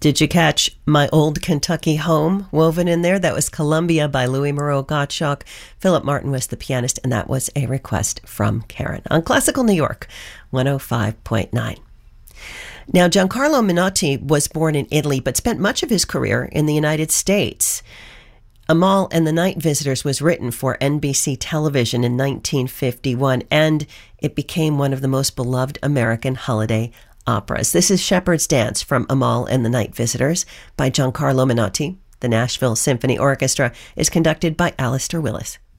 Did you catch My Old Kentucky Home woven in there? That was Columbia by Louis Moreau Gottschalk. Philip Martin was the pianist, and that was a request from Karen on Classical New York 105.9. Now, Giancarlo Menotti was born in Italy, but spent much of his career in the United States. Amal and the Night Visitors was written for NBC television in 1951, and it became one of the most beloved American holiday operas. This is Shepherd's Dance from Amal and the Night Visitors by Giancarlo Menotti. The Nashville Symphony Orchestra is conducted by Alistair Willis.